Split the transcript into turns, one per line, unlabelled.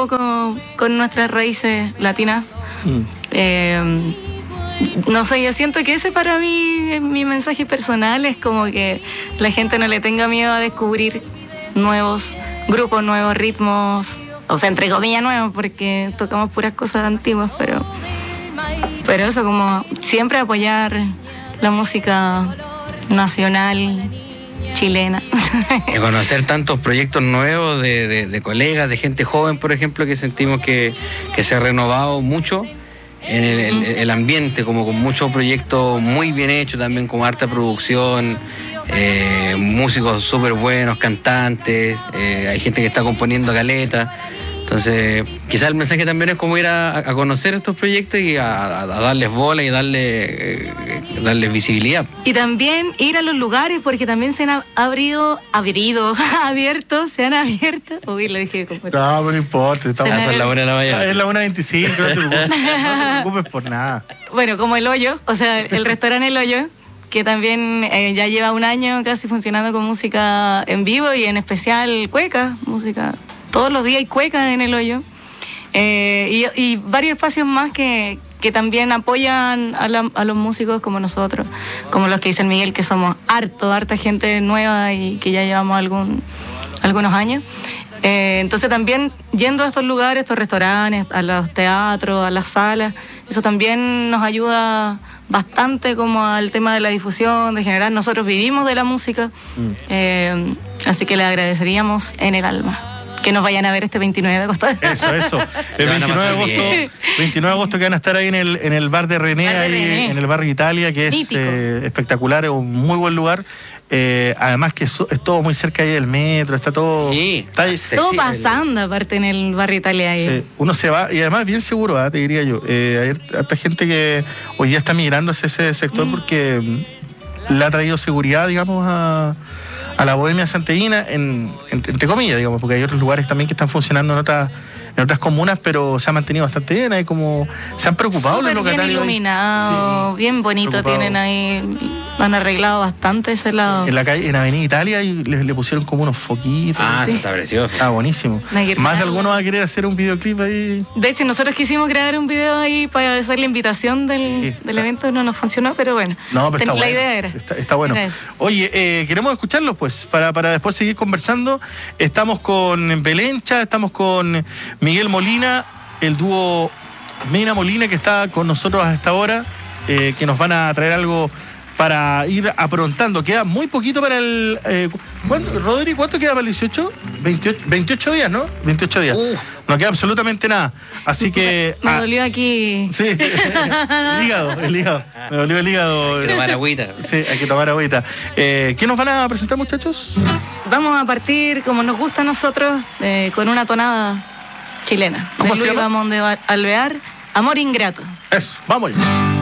poco con nuestras raíces latinas. No sé, yo siento que ese para mí, mi mensaje personal es como que la gente no le tenga miedo a descubrir nuevos grupos, nuevos ritmos, o sea, entre comillas nuevos, porque tocamos puras cosas antiguas, pero eso, como siempre apoyar la música nacional chilena.
Y conocer tantos proyectos nuevos de colegas, de gente joven, por ejemplo, que sentimos que se ha renovado mucho en el ambiente, como con muchos proyectos muy bien hechos también, con harta producción, músicos súper buenos, cantantes, hay gente que está componiendo caleta. Entonces, quizás el mensaje también es como ir a conocer estos proyectos y a darles bola y darles visibilidad.
Y también ir a los lugares, porque también se han abierto, uy, lo dije como...
No, no importa.
Son las 1:00 de la mañana.
Es la 1:25, no te preocupes por nada.
Bueno, como El Hoyo, o sea, el restaurante El Hoyo, que también ya lleva un año casi funcionando con música en vivo y en especial cueca, música... Todos los días hay cuecas en El Hoyo. Y varios espacios más que también apoyan a los músicos como nosotros, como los que dice el Miguel, que somos harta gente nueva y que ya llevamos algunos años. Entonces también yendo a estos lugares, estos restaurantes, a los teatros, a las salas, eso también nos ayuda bastante como al tema de la difusión, de generar. Nosotros vivimos de la música, así que le agradeceríamos en el alma que nos vayan a ver este 29 de agosto.
Eso. El 29 de agosto que van a estar ahí en el bar de René, en el barrio Italia, que es espectacular, es un muy buen lugar. Además que es todo muy cerca ahí del metro, está todo...
Sí,
todo pasando aparte en el barrio Italia ahí.
Sí, uno se va, y además bien seguro, te diría yo. Hay harta gente que hoy día está migrando hacia ese sector porque le ha traído seguridad, digamos, a la bohemia santiaguina, entre comillas, digamos, porque hay otros lugares también que están funcionando en otras comunas, pero se ha mantenido bastante bien, hay como... Se han preocupado los locatarios.
Bien iluminado, sí, bien bonito tienen ahí, han arreglado bastante ese lado.
En la calle, en Avenida Italia, y le pusieron como unos foquitos.
Eso está precioso.
Buenísimo. Más de alguno va a querer hacer un videoclip ahí.
De hecho, nosotros quisimos crear un video ahí para hacer la invitación del evento, no nos funcionó, pero bueno.
No, pero
la idea era.
Está bueno. Oye, queremos escucharlos, pues, para después seguir conversando. Estamos con Belencha, estamos con Miguel Molina, el dúo Mena Molina, que está con nosotros a esta hora, que nos van a traer algo para ir aprontando. Queda muy poquito para el... Rodri, ¿cuánto queda para el 18? 28 días, ¿no? 28 días. No queda absolutamente nada. Así que...
Me dolió aquí.
Sí, el hígado. Me dolió el hígado.
Hay que tomar agüita.
Sí, hay que tomar agüita. ¿Qué nos van a presentar, muchachos?
Vamos a partir, como nos gusta a nosotros, con una tonada chilena.
¿Cómo se llama?
Vamos de Alvear, Amor Ingrato.
Eso, vamos allá.